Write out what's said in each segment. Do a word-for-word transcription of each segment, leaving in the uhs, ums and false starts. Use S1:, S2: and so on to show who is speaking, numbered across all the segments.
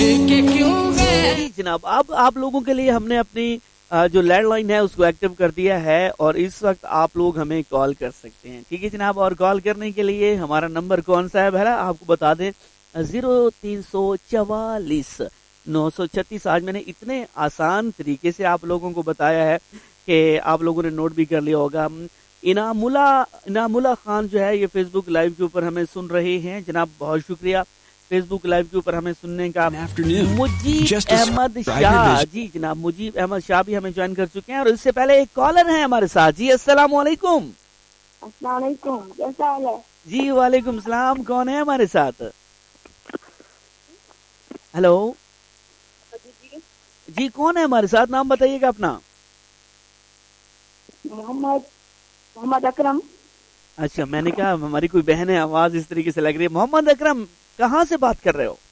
S1: के क्यों है।
S2: جی جناب، اب آپ لوگوں کے لیے ہم نے اپنی جو لینڈ لائن ہے اس کو ایکٹیو کر دیا ہے اور اس وقت آپ لوگ ہمیں کال کر سکتے ہیں. ٹھیک ہے جناب، اور کال کرنے کے لیے ہمارا نمبر کون سا ہے بھلا آپ کو بتا دیں، زیرو تین سو چوالیس نو سو چھتیس. آج میں نے اتنے آسان طریقے سے آپ لوگوں کو بتایا ہے کہ آپ لوگوں نے نوٹ بھی کر لیا ہوگا. انعام اللہ انعام اللہ خان جو ہے یہ فیس بک لائیو کے اوپر ہمیں سن رہے ہیں. جناب بہت شکریہ فیس بک لائیو کے اوپر ہمیں سننے کا. مجیب احمد شاہ، جی جناب مجیب احمد شاہ بھی ہمیں جوائن کر چکے ہیں اور اس سے پہلے ایک کالر ہیں ہمارے ساتھ. جی السلام علیکم.
S3: السلام علیکم، کیسا حال ہے؟
S2: جی وعلیکم السلام. کون ہے ہمارے ساتھ؟ ہلو جی کون ہے ہمارے ساتھ؟ نام بتائیے گا اپنا.
S3: محمد محمد اکرم.
S2: اچھا، میں نے کہا ہماری کوئی بہن ہے، آواز اس طریقے سے لگ رہی ہے. محمد اکرم کہاں سے بات کر رہے ہو؟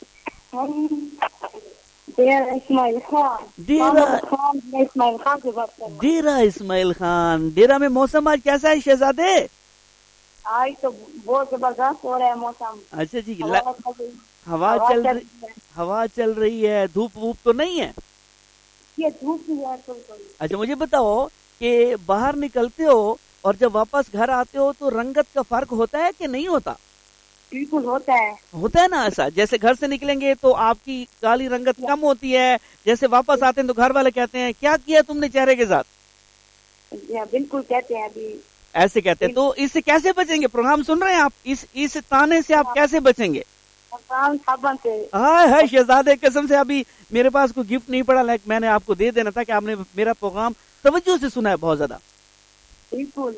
S3: ڈیرہ اسماعیل خان.
S2: ڈیرہ
S3: اسماعیل خان سے بات کر رہے ہیں.
S2: ڈیرہ اسماعیل خان. ڈیرہ میں موسم آج کیسا ہے شہزادے؟
S3: آج تو بہت زبردست ہو رہا ہے موسم.
S2: اچھا جی، ہوا چل رہی ہوا چل رہی ہے، دھوپ ووپ تو نہیں ہے؟
S3: یہ دھوپ بھی ہے.
S2: اچھا مجھے بتاؤ کہ باہر نکلتے ہو اور جب واپس گھر آتے ہو تو رنگت کا فرق ہوتا ہے کہ نہیں ہوتا؟
S3: بالکل ہوتا ہے. ہوتا
S2: ہے نا ایسا، جیسے گھر سے نکلیں گے تو آپ کی کالی رنگت کم ہوتی ہے، جیسے واپس آتے ہیں تو گھر والے کہتے ہیں کیا کیا تم نے چہرے کے ساتھ؟
S3: بالکل کہتے ہیں ابھی
S2: ایسے کہتے ہیں. تو اس سے کیسے بچیں گے؟ پروگرام سن رہے ہیں آپ، اس اس تانے سے آپ کیسے بچیں گے؟ ہائے ہائے شہزادے، قسم سے ابھی میرے پاس کوئی گفٹ نہیں پڑا، لیکن میں نے آپ کو دے دینا تھا کہ آپ نے میرا پروگرام توجہ سے سنا ہے بہت زیادہ.
S3: بالکل.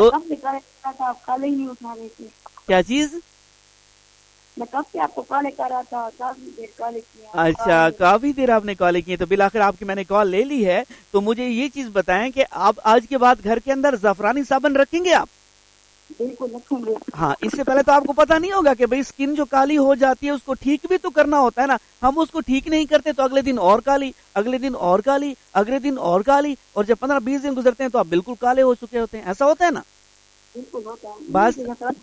S2: کیا چیز؟
S3: میں کب سے آپ کو کال کر رہا تھا، کافی دیر کال کی.
S2: اچھا کافی دیر آپ نے کال کی، تو بالآخر آپ کی میں نے کال لے لی ہے. تو مجھے یہ چیز بتائیں کہ آپ آج کے بعد گھر کے اندر زعفرانی صابن رکھیں گے آپ؟
S3: بالکل رکھیں گے.
S2: ہاں، اس سے پہلے تو آپ کو پتا نہیں ہوگا کہ بھئی اسکن جو کالی ہو جاتی ہے اس کو ٹھیک بھی تو کرنا ہوتا ہے نا. ہم اس کو ٹھیک نہیں کرتے تو اگلے دن اور کالی، اگلے دن اور کالی، اگلے دن اور کالی، اور جب پندرہ بیس دن گزرتے ہیں تو آپ بالکل کالے ہو چکے ہوتے ہیں. ایسا ہوتا ہے نا؟ بس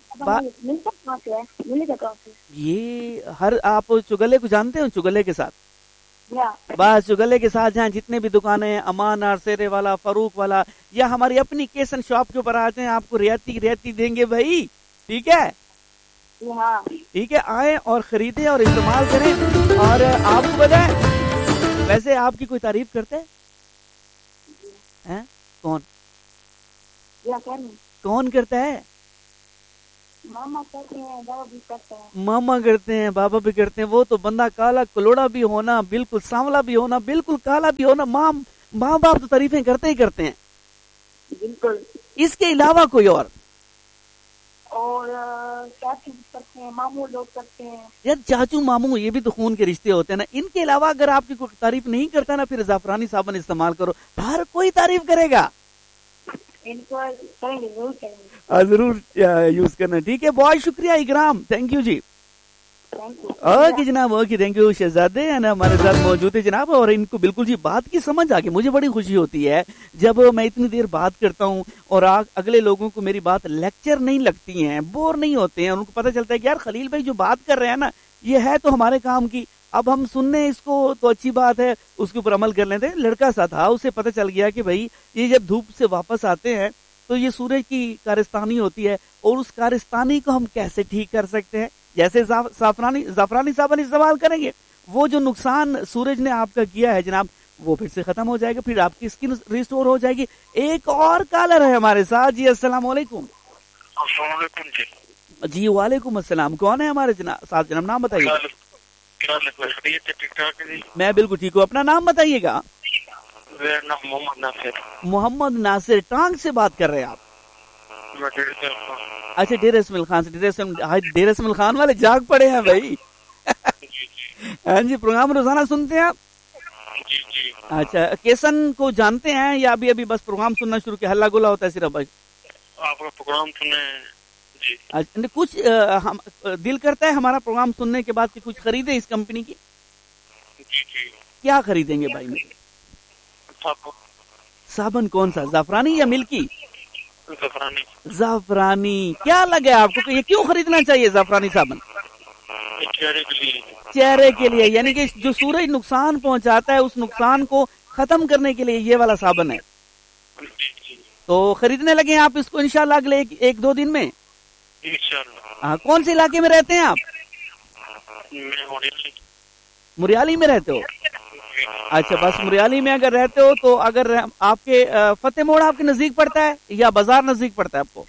S2: یہ ہر آپ چگلے کو جانتے ہو، چگلے کے ساتھ بس چگلے کے ساتھ جہاں جتنے بھی دکانیں ہیں، امان آر سیرے والا، فاروق والا، یا ہماری اپنی کیسن شاپ کے اوپر آتے ہیں، آپ کو رعایتی رعایتی دیں گے بھائی. ٹھیک ہے ٹھیک ہے، آئیں اور خریدیں اور استعمال کریں. اور آپ کو بتائیں ویسے آپ کی کوئی تعریف کرتے ہیں؟ کون کون کرتا ہے؟
S3: ماما کرتے ہیں، بابا بھی کرتے ہیں.
S2: ماما کرتے ہیں، بابا بھی کرتے ہیں. وہ تو بندہ کالا کلوڑا بھی ہونا، بالکل سانولا بھی ہونا، بالکل کالا بھی ہونا، ماں ماں باپ تو تعریفیں کرتے ہی کرتے ہیں.
S3: بالکل.
S2: اس کے علاوہ کوئی اور
S3: اور چاچو کرتے ہیں، ماموں لوگ کرتے ہیں.
S2: یار چاچو ماموں یہ بھی تو خون کے رشتے ہوتے ہیں نا. ان کے علاوہ اگر آپ کی کوئی تعریف نہیں کرتا نا، پھر زعفرانی صابن استعمال کرو. ہر کوئی تعریف کرے گا.
S3: ان کو کریں گے، ضرور کریں گے.
S2: ضرور یوز کرنا. ٹھیک ہے، بہت شکریہ اکرام. Thank you G. اوکے جناب، اوکے تھینک یو. شہزادے ہیں نا ہمارے ساتھ موجود ہے جناب، اور ان کو بالکل جی بات کی سمجھ آ گئی. مجھے بڑی خوشی ہوتی ہے جب میں اتنی دیر بات کرتا ہوں اور اگلے لوگوں کو میری بات لیکچر نہیں لگتی ہیں، بور نہیں ہوتے ہیں. ان کو پتہ چلتا ہے کہ یار خلیل بھائی جو بات کر رہے ہیں نا یہ ہے تو ہمارے کام کی. اب ہم سننے اس کو تو اچھی بات ہے، اس کے اوپر عمل کر لیتے ہیں. لڑکا سا تھا، اسے پتہ چل گیا کہ بھائی یہ جب دھوپ سے واپس آتے ہیں تو یہ سورج کی کارستانی ہوتی ہے، اور اس کارستانی کو ہم کیسے ٹھیک کر سکتے ہیں؟ جیسے زعفرانی زعفرانی صابن استعمال کریں گے، وہ جو نقصان سورج نے آپ کا کیا ہے جناب وہ پھر سے ختم ہو جائے گا، پھر آپ کی اسکن ریسٹور ہو جائے گی. ایک اور کالر ہے ہمارے ساتھ. جی السلام علیکم.
S4: السلام علیکم جی.
S2: جی وعلیکم السلام. کون ہے ہمارے ساتھ جناب؟ نام بتائیے. میں بالکل ٹھیک ہوں. اپنا نام بتائیے گا.
S4: میرا نام محمد ناصر.
S2: محمد ناصر ٹانگ سے بات کر رہے ہیں آپ؟ اچھا ڈیرہ اسماعیل خان سے. ڈیرہ اسماعیل خان والے جاگ پڑے ہیں بھائی. ہاں جی، پروگرام روزانہ سنتے ہیں آپ؟
S4: جی جی.
S2: اچھا کیسن کو جانتے ہیں یا ابھی ابھی بس پروگرام سننا شروع کیا؟ ہلا گلا ہوتا ہے صرف بھائی؟
S4: آپ کا پروگرام سنے جی.
S2: اچھا کچھ دل کرتا ہے ہمارا پروگرام سننے کے بعد کہ کچھ خریدیں اس کمپنی کی؟
S4: جی جی.
S2: کیا خریدیں گے بھائی؟ صابن کون سا، زعفرانی یا ملکی؟
S4: زعفرانی.
S2: زعفرانی. کیا لگے آپ کو کہ یہ کیوں خریدنا چاہیے زعفرانی صابن؟
S4: चेहरे के लिए।
S2: चेहरे के लिए, यानी कि जो सूरज नुकसान पहुंचाता है उस नुकसान को खत्म करने के लिए ये वाला साबुन है।
S4: जी जी
S2: तो खरीदने लगे हैं आप इसको इंशाल्लाह अगले एक, एक दो दिन में?
S4: इंशाल्लाह।
S2: हाँ, कौन से इलाके में रहते हैं आप?
S4: मैं मुरियाली।
S2: मुरियाली में रहते हो? अच्छा, बस मुरियाली में अगर रहते हो तो अगर आपके फतेह मोड़ आपके नजदीक पड़ता है या बाजार नजदीक पड़ता है आपको?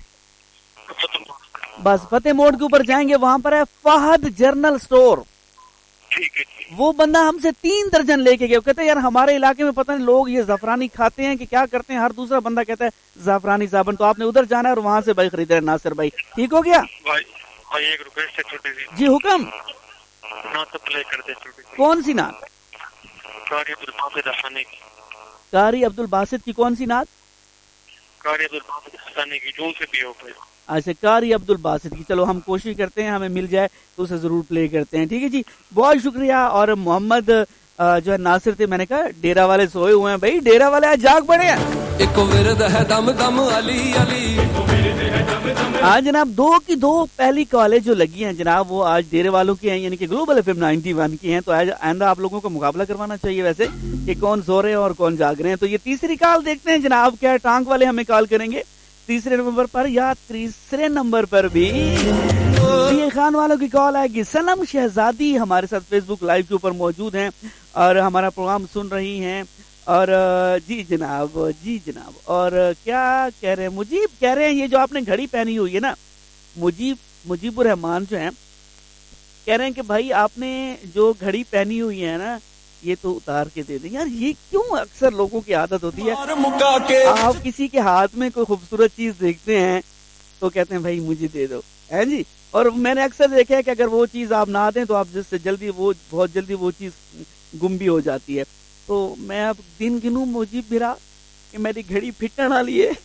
S2: बस फतेह मोड़ के ऊपर जाएंगे, वहां पर है फहद जर्नल स्टोर।
S4: ठीक है जी।
S2: वो बंदा हमसे तीन दर्जन लेके गया, कहते हैं यार हमारे इलाके में पता नहीं लोग ये जाफरानी खाते हैं कि क्या करते हैं, हर दूसरा बंदा कहता है जाफरानी साबुन, तो आपने उधर जाना है और वहां से भाई खरीद रहे नासिर भाई। ठीक हो गया
S4: भाई? भाई एक रिक्वेस्ट है छोटी सी।
S2: जी हुक्म।
S4: ना तो प्ले कर दे छोटी सी।
S2: कौन सी नात?
S4: कारी अब्दुल बासित हसानी की।
S2: कारी अब्दुल बासित की कौन सी नात?
S4: कारी अब्दुल बासित हसानी की, जो से भी हो भाई।
S2: अच्छा, कारी अब्दुल बासित की, चलो हम कोशिश करते हैं हमें मिल जाए तो उसे जरूर प्ले करते हैं। ठीक है जी, बहुत शुक्रिया। और मोहम्मद जो है नासिर थे, मैंने कहा डेरा वाले सोए हुए हैं भाई, डेरा वाले आज जाग पड़े हैं।
S1: एको विरद है दम दम अली अली।
S2: हाँ जनाब, दो की दो पहली कॉलेज जो लगी हैं जनाब वो आज डेरे वालों की हैं, यानी कि ग्लोबल एफएम नाइंटी वन की हैं। तो आज आइंदा आप लोगों को मुकाबला करवाना चाहिए वैसे कि कौन सो रहे हैं और कौन जाग रहे हैं। तो ये तीसरी कॉल देखते हैं जनाब, क्या टांग वाले हमें कॉल करेंगे तीसरे नंबर पर या तीसरे नंबर पर भी ये खान वालों की कॉल आएगी। सनम शहजादी हमारे साथ फेसबुक लाइव के ऊपर मौजूद हैं और हमारा प्रोग्राम सुन रही हैं। और जी जनाब, जी जनाब, और क्या कह रहे हैं, मुजीब कह रहे हैं ये जो आपने घड़ी पहनी हुई है ना, मुजीब मुजीबुर रहमान जो है कह रहे हैं कि भाई आपने जो घड़ी पहनी हुई है ना ये तो उतार के दे दें। यार ये क्यों अक्सर लोगों की आदत होती है, आप किसी के हाथ में कोई खूबसूरत चीज देखते हैं तो कहते हैं भाई मुझे दे दो, है जी। और मैंने अक्सर देखा है कि अगर वो चीज आप ना दें तो आप जिससे जल्दी वो बहुत जल्दी वो चीज गुम भी हो जाती है। तो मैं अब दिन गिनूं मुजीब बिरा कि मेरी घड़ी फिटने वाली है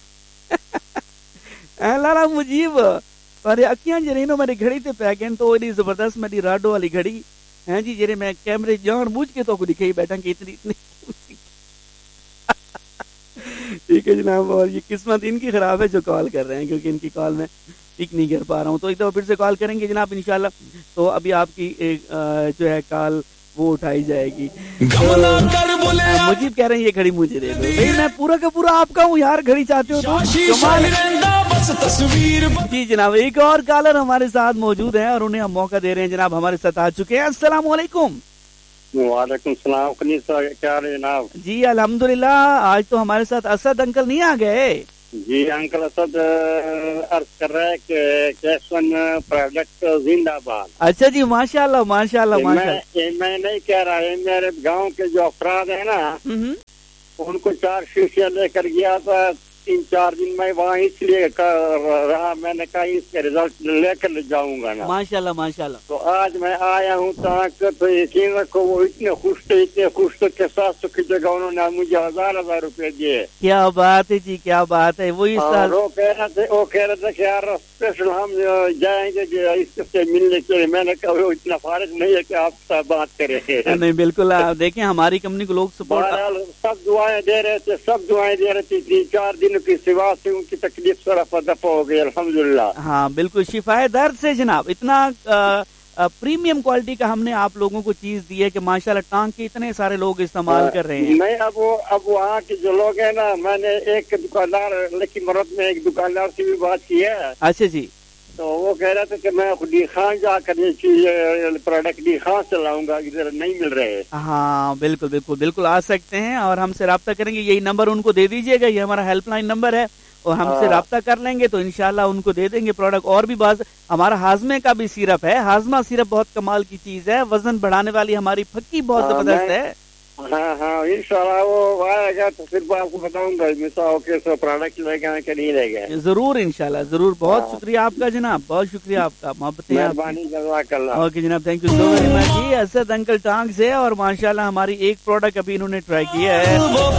S2: लाला मुजीब पर अखियां जरी नो मेरी घड़ी ते पै गए तो एडी जबरदस्त मेरी राडो वाली घड़ी है जी, जेरे मैं कैमरे जान बूझ के तो को दिखाई बैठा कि इतनी इतनी ठीक है जनाब। और ये किस्मत इनकी खराब है जो कॉल कर रहे हैं, क्योंकि इनकी कॉल मैं पिक नहीं कर पा रहा हूँ। तो एक दफा फिर से कॉल करेंगे जनाब इंशाल्लाह, तो अभी आपकी एक जो है कॉल वो उठाई जाएगी। तो मुजीब कह रहे हैं ये घड़ी मुझे दे दो भाई, मैं पूरा का पूरा आपका हूँ यार, घड़ी चाहते हो तो जी जनाब। एक और कॉलर हमारे साथ मौजूद है और उन्हें हम मौका दे रहे हैं जनाब, हमारे साथ आ चुके हैं। अस्सलाम वालेकुम।
S5: वालेकुम सलाम, क्या जनाब?
S2: जी अल्हम्दुलिल्लाह, आज तो हमारे साथ असद अंकल नहीं आ गए।
S5: जी अंकल असद अर्ज कर रहा है कि कैसन प्रोडक्ट जिंदाबाद।
S2: अच्छा जी, माशाल्लाह माशाल्लाह माशाल्लाह।
S5: मैं, मैं नहीं कह रहा है, मेरे गांव के जो अफराद है ना उनको चार शीशियां लेकर गया था, तीन चार दिन में वहाँ इसलिए रहा, मैंने कहा इसके रिजल्ट लेकर ले जाऊंगा ना।
S2: माशाल्लाह माशाल्लाह।
S5: तो आज मैं आया हूँ तो यकीन रखो वो इतने खुश थे, इतने खुश थे के साथ सुखी जगह उन्होंने मुझे हजार हजार रुपए दिए।
S2: क्या बात है जी, क्या बात है। वो इस साल
S5: वो कह रहे थे वो कह रहे थे कि यार स्पेशल हम जाएंगे इससे मिलने के लिए। मैंने कहा वो इतना फारिग नहीं है कि आप बात करें।
S2: नहीं बिल्कुल, आप देखें हमारी कंपनी को लोग सपोर्ट,
S5: सब दुआएं दे रहे थे, सब दुआएं दे रहे थे। तीन चार दिन की सिवा से उनकी तकलीफ सराफा दफा हो गई अल्हम्दुलिल्लाह।
S2: हाँ बिल्कुल, शिफाए दर्द से जनाब। इतना आ, आ, प्रीमियम क्वालिटी का हमने आप लोगों को चीज दी है कि माशाल्लाह टांग के इतने सारे लोग इस्तेमाल कर रहे हैं।
S5: नहीं अब वो अब वहाँ के जो लोग हैं ना, मैंने एक दुकानदार लेकिन मरद में एक दुकानदार से भी बात की है।
S2: अच्छा जी।
S5: तो वो कह रहा था कि मैं डी खान जाकर ये चीज प्रोडक्ट डी खान से लाऊंगा, इधर नहीं मिल रहे।
S2: हाँ बिल्कुल बिल्कुल बिल्कुल, आ सकते हैं और हमसे राब्ता करेंगे। यही नंबर उनको दे दीजिएगा, ये हमारा हेल्पलाइन नंबर है और हमसे राब्ता कर लेंगे तो इंशाल्लाह उनको दे देंगे प्रोडक्ट। और भी बात, हमारा हाजमे का भी सिरप है, हाजमा सिरप बहुत कमाल की चीज है, वजन बढ़ाने वाली हमारी फक्की बहुत जबरदस्त है।
S5: हाँ हाँ इंशाल्लाह वो आएगा तो फिर आपको बताऊंगा मिसाल के सो प्रोडक्ट लेके कि नहीं लेके।
S2: जरूर इंशाल्लाह जरूर। बहुत शुक्रिया आपका जनाब, बहुत शुक्रिया आपका, मोहब्बत
S5: मेहरबानी जज़ाकल्लाह।
S2: ओके जनाब, thank you so very much ji. Asad uncle टांग से, और माशाल्लाह हमारी एक प्रोडक्ट अभी इन्होंने ट्राई किया है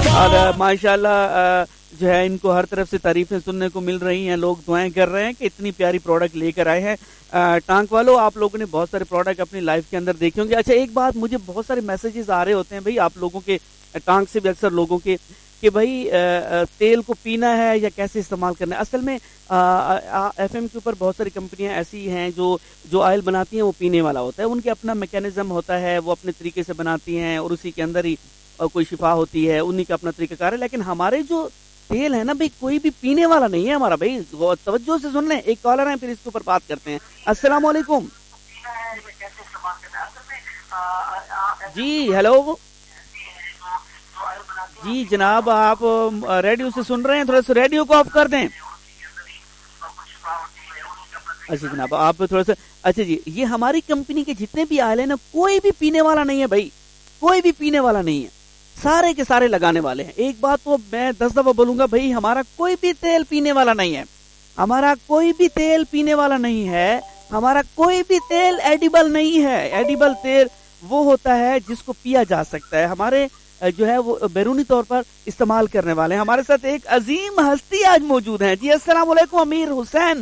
S2: और माशाल्लाह जो है इनको हर तरफ से तारीफें सुनने को मिल रही हैं, लोग दुआएं कर रहे हैं कि इतनी प्यारी प्रोडक्ट लेकर आए हैं। टांक वालों, आप लोगों ने बहुत सारे प्रोडक्ट अपनी लाइफ के अंदर देखे होंगे। अच्छा एक बात, मुझे बहुत सारे मैसेजेस आ रहे होते हैं भाई आप लोगों के, टांक से भी अक्सर लोगों के, کہ بھائی تیل کو پینا ہے یا کیسے استعمال کرنا ہے. اصل میں ایف ایم کے اوپر بہت ساری کمپنیاں ایسی ہیں جو جو آئل بناتی ہیں وہ پینے والا ہوتا ہے, ان کے اپنا میکینزم ہوتا ہے, وہ اپنے طریقے سے بناتی ہیں اور اسی کے اندر ہی کوئی شفا ہوتی ہے, انہی کا اپنا طریقہ کار ہے. لیکن ہمارے جو تیل ہے نا بھائی کوئی بھی پینے والا نہیں ہے ہمارا. بھائی توجہ سے سن لیں, ایک کالر ہے پھر اس کے اوپر بات کرتے ہیں. السلام علیکم. جی ہیلو جی جناب, آپ ریڈیو سے سن رہے ہیں, تھوڑا سا ریڈیو کو آف کر دیں. اچھا جناب آپ تھوڑا سا, اچھا جی یہ ہماری کمپنی کے جتنے بھی آئل ہیں نا کوئی بھی پینے والا نہیں ہے بھائی, کوئی بھی پینے والا نہیں ہے, سارے کے سارے لگانے والے ہیں. ایک بات تو میں دس دفعہ بولوں گا بھائی, ہمارا کوئی بھی تیل پینے والا نہیں ہے, ہمارا کوئی بھی تیل پینے والا نہیں ہے, ہمارا کوئی بھی تیل ایڈیبل نہیں ہے. ایڈیبل تیل وہ ہوتا ہے جس کو پیا جا سکتا ہے, ہمارے جو ہے وہ بیرونی طور پر استعمال کرنے والے ہیں. ہمارے ساتھ ایک عظیم ہستی آج موجود ہیں. جی السلام علیکم امیر حسین.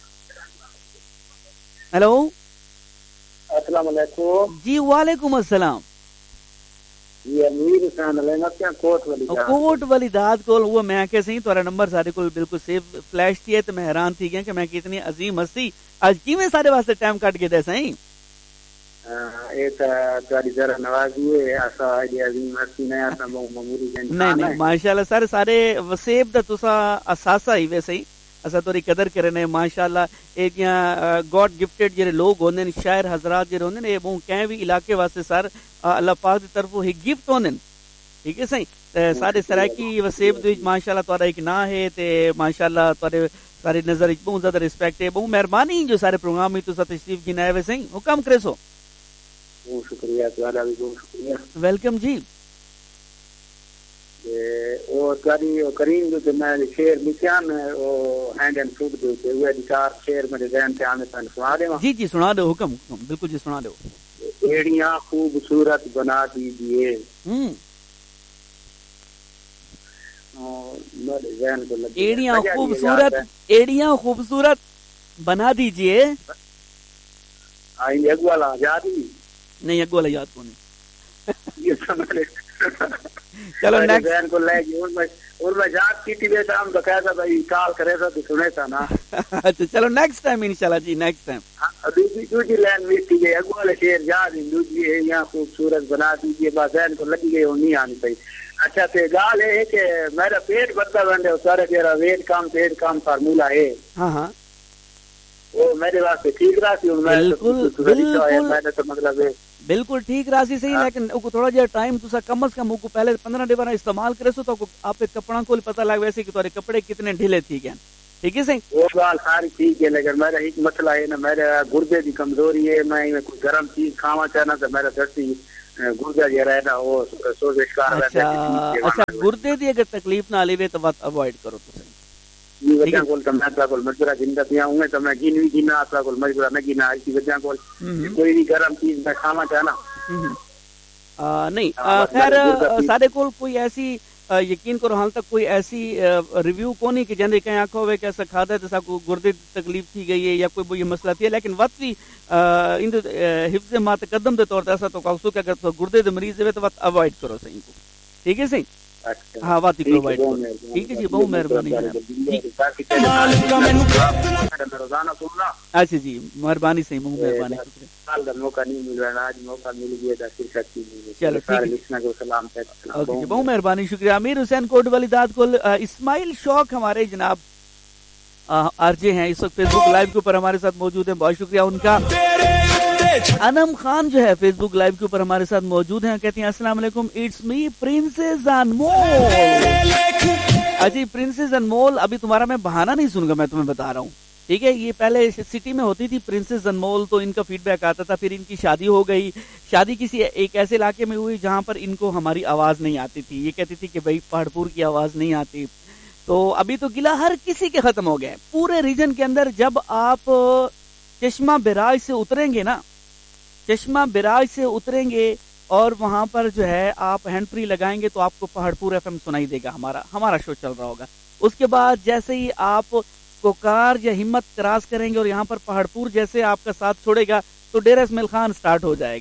S2: ہیلو
S5: السلام علیکم.
S2: جی وعلیکم السلام.
S5: یہ امیر حسین علینا کیا کوٹ والی
S2: کوٹ والی داد کول وہ میں کہ صحیح تھوڑا نمبر سارے کول بالکل سیو فلیش تھی تے میں حیران تھی گیا کہ میں کتنی عظیم ہستی اج کیویں سارے واسطے ٹائم کٹ کے دے سہی.
S5: اے تا تہاڈی ذرا نوازی ہے, اسا ایڈی عظیم ہستی نہیں, اسا معمولی جن
S2: نہیں نہیں ماشاءاللہ سارے سارے وسیب دا تسا اساسا ہی ویسے ہی اسا توری قدر کرنے ماشاءاللہ. ایتیاں گاڈ گفٹڈ جڑے لوگ ہوندے نے, شاعر حضرات جڑے ہوندے نے, اے بہوں کہیں بھی علاقے واسطے سر اللہ پاک دی طرفوں ہی گفٹ ہوندے نے, ٹھیک ہے صحیح. سارے سرائکی وسیب دے وچ ماشاءاللہ تہاڈا ایک نا ہے تے ماشاءاللہ تہاڈے سارے نظر وچ بہت زیادہ رسپیکٹ ہے. بہوں مہربانی جو سارے پروگرام میں تسا تشریف گنائے وے صحیح, حکم کرے سو.
S5: بہت شکریہ تہاڈا بھی بہت شکریہ.
S2: ویلکم جی.
S5: او تاری او کریم جو میں شعر لکھیا میں او ہینڈ اینڈ فوڈ دے تے وہ چار شعر میرے ذہن تے آنے تن سنا دے.
S2: جی جی سنا دو, حکم حکم بالکل جی سنا دو.
S5: ایڑیاں خوبصورت بنا دیجئے,
S2: ہم
S5: میرے ذہن کو لگی
S2: ایڑیاں خوبصورت ایڑیاں خوبصورت بنا دیجئے.
S5: آئیں اگو والا یاد ہی
S2: نہیں, اگو والا یاد کو نہیں.
S5: یہ سمجھ
S2: چلو نیکسٹ
S5: ذہن کو لے گی. اور میں یاد کی تھی بیٹا ہم تو کہتا بھائی کال کرے تھا تو سنے تھا نا.
S2: اچھا چلو نیکسٹ ٹائم انشاءاللہ جی, نیکسٹ ٹائم.
S5: دوسری دوسری لائن میٹھی گئی, اگو والے شعر یاد ہی دوسری ہے یہاں خوبصورت بنا دیجیے, بس ذہن کو لگی گئی اور نہیں آنی پئی. اچھا تے گال ہے کہ میرا پیٹ بڑھتا بنڈے سارے تیرا ویٹ کام پیٹ کام فارمولا ہے.
S2: ہاں ہاں
S5: وہ میرے واسطے ٹھیک رہا سی.
S2: بالکل بالکل
S5: مطلب
S2: بالکل ٹھیک راسی صحیح, لیکن او کو تھوڑا جہا ٹائم تسا کم از کم او کو پہلے پندرہ ڈے بار استعمال کرے سو تو آپ کے کپڑا کو پتہ لگ ویسے کہ تمہارے کپڑے کتنے ڈھیلے تھی گئے, ٹھیک ہے صحیح.
S5: وہ بات ساری ٹھیک ہے, لیکن میرا ایک مسئلہ ہے نا, میرے گردے کی کمزوری ہے. میں کوئی گرم چیز کھانا چاہنا تو میرا دستی گردہ جو ہے نا وہ سوزش کار
S2: اچھا اچھا گردے دی اگر تکلیف نہ لیوے تو بات اوائڈ کرو تو صحیح.
S5: یہ وجہ کول تو میں اپنا کول مجبورہ جنگا پیا ہوں تو میں گن بھی گنا اپنا کول مجبورہ نہ گنا. اسی وجہ کول کوئی بھی گرم چیز میں کھانا چاہنا
S2: نہیں. خیر سارے کول کوئی ایسی یقین کرو حال تک کوئی ایسی ریویو کو نہیں کہ جندے کہیں آنکھوں ہوئے کہ ایسا کھادا ہے تو سا کو گردے تکلیف تھی گئی ہے یا کوئی وہ یہ مسئلہ تھی ہے, لیکن وقت بھی ان حفظ ما تقدم دے طور تے ایسا تو کاؤسو کہ اگر گردے دے مریض ہے تو وقت اوائڈ کرو صحیح کو, ٹھیک ہے صحیح. ہاں بات ہی پرووائڈ کرو, ٹھیک ہے جی, بہت مہربانی
S5: روزانہ سننا.
S2: اچھا جی مہربانی صحیح, بہت مہربانی.
S5: سال کا موقع نہیں مل رہا, آج موقع مل گیا تھا پھر سچی نہیں.
S2: چلو
S5: سارے لسنر کو سلام کہتے ہیں.
S2: اوکے بہت مہربانی, شکریہ. امیر حسین کوٹ والی داد کول. اسماعیل شوق ہمارے جناب آر جے ہیں اس وقت فیس بک لائیو کے اوپر ہمارے ساتھ موجود ہیں, بہت شکریہ ان کا. انم خان جو ہے فیس بک لائیو کے اوپر ہمارے ساتھ موجود ہیں, کہتی ہیں السلام علیکم, اٹس می پرنسس انمول. اجی پرنسس انمول, ابھی تمہارا میں بہانہ نہیں سنوں گا, میں تمہیں بتا رہا ہوں, ٹھیک ہے. یہ پہلے سٹی میں ہوتی تھی پرنسس انمول, تو ان کا فیڈ بیک آتا تھا. پھر ان کی شادی ہو گئی, شادی کسی ایک ایسے علاقے میں ہوئی جہاں پر ان کو ہماری آواز نہیں آتی تھی. یہ کہتی تھی کہ بھائی پہاڑپور کی آواز نہیں آتی. تو ابھی تو گلہ ہر کسی کے ختم ہو گئے پورے ریجن کے اندر. جب آپ چشمہ براج سے اتریں گے نا, چشمہ براج سے اتریں گے اور وہاں پر جو ہے آپ ہینڈ فری لگائیں گے تو آپ کو پہاڑپور ایف ایم سنائی دے گا, ہمارا ہمارا شو چل رہا ہوگا. اس کے بعد جیسے ہی آپ کوکار یا ہمت کراس کریں گے اور یہاں پر پہاڑپور جیسے آپ کا ساتھ چھوڑے گا تو ڈیرہ اسماعیل خان سٹارٹ ہو جائے گا.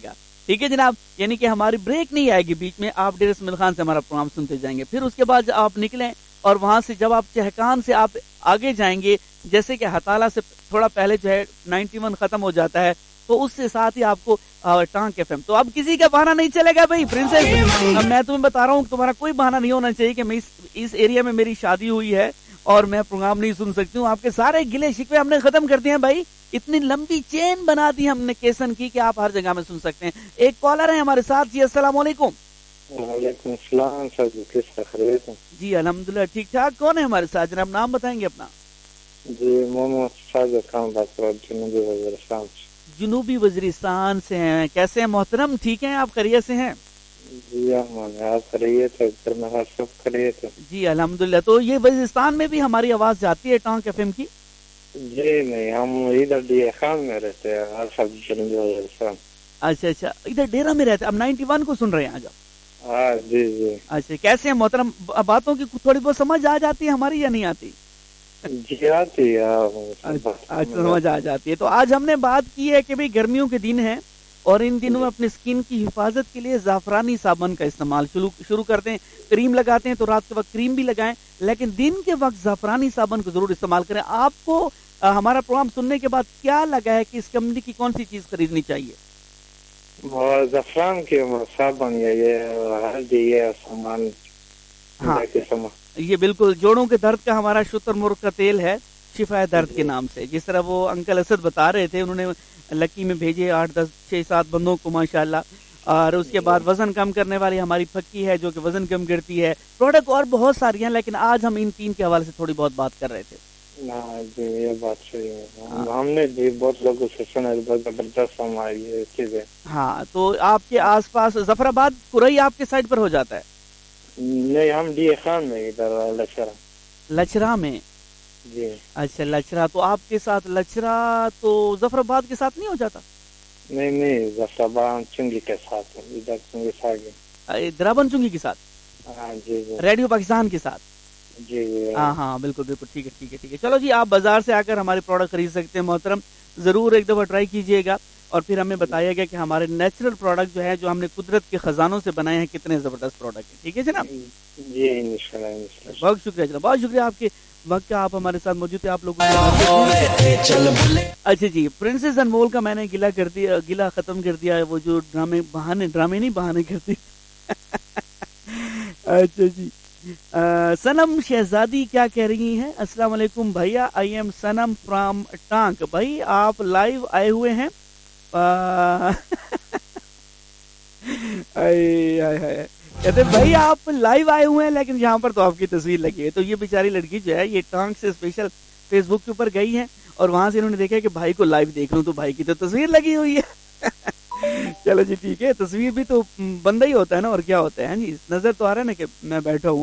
S2: ٹھیک ہے جناب, یعنی کہ ہماری بریک نہیں آئے گی بیچ میں, آپ ڈیرہ اسماعیل خان سے ہمارا پروگرام سنتے جائیں گے. پھر اس کے بعد آپ نکلیں اور وہاں سے جب آپ چہکان سے آپ آگے جائیں گے, جیسے کہ ہتالا سے تھوڑا پہلے جو ہے نائنٹی ون ختم ہو جاتا ہے, تو اس سے ساتھ ہی آپ کو ٹانک ایف ایم. تو اب کسی کا بہانہ نہیں چلے گا بھائی پرنسس, میں تمہیں بتا رہا ہوں تمہارا کوئی بہانہ نہیں ہونا چاہیے کہ میں اس, اس ایریا میں میری شادی ہوئی ہے اور میں پروگرام نہیں سن سکتی ہوں. آپ کے سارے گلے شکوے ہم نے ختم کر دیے ہیں بھائی, اتنی لمبی چین بنا دی ہم نے کیسن کی کہ آپ ہر جگہ میں سن سکتے ہیں. ایک کالر ہے ہمارے ساتھ جی, السلام علیکم.
S6: وعلیکم السلام سر, کس خیریت ہے؟
S2: جی الحمدللہ ٹھیک ٹھاک. کون ہے ہمارے ساتھ جناب, نام بتائیں گے اپنا؟
S6: جی محمد ساجد خان بات کر رہا ہوں, جنوبی وزیرستان سے.
S2: جنوبی وزیرستان سے ہیں, کیسے ہیں محترم, ٹھیک ہیں آپ, خیریت سے ہیں؟
S6: جی آپ خیریت ہے, گھر میں سب خیریت ہے؟
S2: جی الحمدللہ. تو یہ وزیرستان میں بھی ہماری آواز جاتی ہے ٹانک ایف ایم کی؟
S6: جی نہیں, ہم ادھر ڈی خان میں رہتے ہیں, ہر سب جنوبی وزیرستان.
S2: اچھا اچھا, ادھر ڈیرہ میں رہتے ہیں, اب نائنٹی ون کو سن رہے ہیں آج آپ؟
S6: ہاں جی جی.
S2: اچھا, کیسے ہیں محترم, باتوں کی تھوڑی بہت سمجھ آ جاتی ہے ہماری یا نہیں آتی؟
S6: جی آتی ہے,
S2: اچھا سمجھ آ جاتی ہے. تو آج ہم نے بات کی ہے کہ بھئی گرمیوں کے دن ہیں اور ان دنوں میں اپنی سکن کی حفاظت کے لیے زعفرانی صابن کا استعمال شروع کرتے ہیں. کریم لگاتے ہیں تو رات کے وقت کریم بھی لگائیں, لیکن دن کے وقت زعفرانی صابن کو ضرور استعمال کریں. آپ کو ہمارا پروگرام سننے کے بعد کیا لگا ہے کہ اس کمپنی کی کون سی چیز خریدنی چاہیے؟
S6: زعفران کے صابن, یہ ہلدی, یہ سامان.
S2: ہاں یہ بالکل جوڑوں کے درد کا ہمارا شتر مرغ کا تیل ہے, شفا درد کے نام سے. جس طرح وہ انکل اسد بتا رہے تھے, انہوں نے لکی میں بھیجے آٹھ دس چھ سات بندوں کو ماشاءاللہ. اور اس کے بعد وزن کم کرنے والی ہماری پھکی ہے جو کہ وزن کم کرتی ہے. پروڈکٹ اور بہت ساری ہیں, لیکن آج ہم ان تین کے حوالے سے تھوڑی بہت بات کر رہے تھے.
S6: جی یہ بات صحیح ہے, ہم نے بھی بہت لوگوں سے سنا ہے, بہت زبردست ہماری یہ چیزیں.
S2: ہاں تو آپ کے آس پاس ظفر آباد کرئی آپ کے سائڈ پر ہو جاتا ہے؟
S6: نہیں, ہم ڈی خان میں, ادھر لچرا.
S2: لچرا میں؟
S6: جی
S2: اچھا لچرا. تو آپ کے ساتھ لچرا تو ظفر آباد کے ساتھ نہیں ہو جاتا؟
S6: نہیں نہیں, ظفر آباد چنگی کے ساتھ, ادھر چنگی ساگی,
S2: درابن چنگی کے ساتھ.
S6: ہاں جی جی.
S2: ریڈیو پاکستان کے ساتھ.
S6: جی جی
S2: ہاں ہاں بالکل بالکل, ٹھیک ہے ٹھیک ہے ٹھیک ہے. چلو جی, آپ بازار سے آ کر ہمارے پروڈکٹ خرید سکتے ہیں محترم, ضرور ایک دفعہ ٹرائی کیجئے گا. اور پھر ہمیں بتایا گیا کہ ہمارے نیچرل پروڈکٹ جو ہے, جو ہم نے قدرت کے خزانوں سے بنائے ہیں, کتنے زبردست پروڈکٹ ہیں. ٹھیک ہے جناب,
S6: جی انشاءاللہ انشاءاللہ.
S2: بہت شکریہ جناب, بہت شکریہ آپ کے وقت کا, آپ ہمارے ساتھ موجود تھے. آپ لوگوں اچھا جی, پرنسس انمول کا میں نے گلا کر دیا, گلا ختم کر دیا. وہ جو ڈرامے بہانے ڈرامے نہیں بہانے کرتی. اچھا جی, سنم شہزادی کیا کہہ رہی ہیں؟ السلام علیکم بھیا, آئی ایم سنم فرام ٹانک. بھائی آپ لائیو آئے ہوئے ہیں, کہتے بھائی آپ لائیو آئے ہوئے ہیں, لیکن یہاں پر تو آپ کی تصویر لگی ہے. تو یہ بیچاری لڑکی جو ہے, یہ ٹانک سے اسپیشل فیس بک کے اوپر گئی ہے اور وہاں سے انہوں نے دیکھا کہ بھائی کو لائیو دیکھ لوں, تو بھائی کی تو تصویر لگی ہوئی ہے. چلو جی ٹھیک ہے, تصویر بھی تو بندہ ہی ہوتا ہے نا, اور کیا ہوتا ہے جی, نظر تو آ رہا ہے نا کہ میں بیٹھا ہوں.